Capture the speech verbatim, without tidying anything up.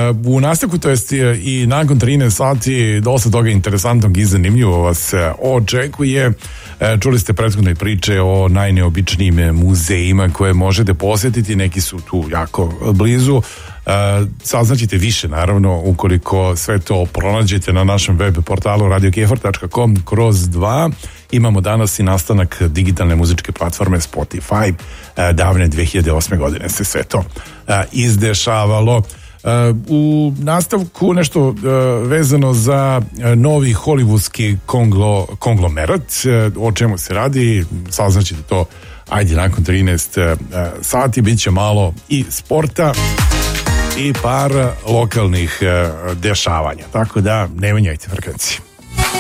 u nastavku, to jest i nakon trinaest sati, dosta toga interesantnog i zanimljivo vas očekuje. Čuli ste prethodne priče o najneobičnijim muzejima koje možete posjetiti, neki su tu jako blizu. Saznaćete više, naravno, ukoliko sve to pronađete na našem web portalu radio kefar tačka com kroz dva. Imamo danas i nastanak digitalne muzičke platforme Spotify. Davne dve hiljade osme godine se sve to izdešavalo. U nastavku nešto vezano za novi hollywoodski konglo, konglomerat. O čemu se radi, saznaćete to ajde nakon trinaest sati. Bit će malo i sporta i par lokalnih dešavanja, tako da ne menjajte frekvenciju.